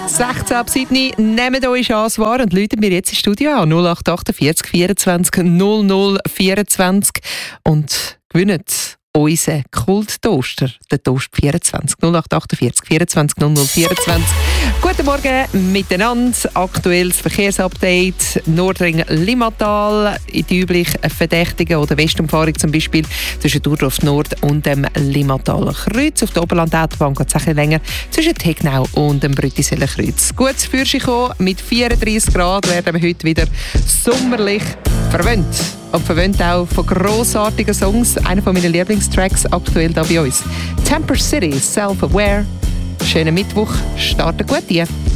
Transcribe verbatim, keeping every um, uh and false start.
sechzehn ab sieben, nehmt eure Chance wahr und läutet mir jetzt ins Studio an. null acht achtundvierzig vierundzwanzig null null vierundzwanzig und gewinnt unseren Kult-Toaster, den Toast vierundzwanzig. null acht achtundvierzig vierundzwanzig null null vierundzwanzig. Guten Morgen miteinander. Aktuelles Verkehrsupdate. Nordring-Limmatal, die üblichen Verdächtigen oder Westumfahrung zum Beispiel zwischen Durdorf Nord und dem Limmataler Kreuz. Auf der Oberland-Autobahn geht es ein bisschen länger zwischen Tegnau und dem Brüttiseler Kreuz. Gutes Fürschen mit vierunddreissig Grad werden wir heute wieder sommerlich verwöhnt. Und verwöhnt auch von grossartigen Songs. Einer von meinen Lieblingstracks aktuell da bei uns. Temper City, Self-Aware. Schönen Mittwoch, starten gut hier.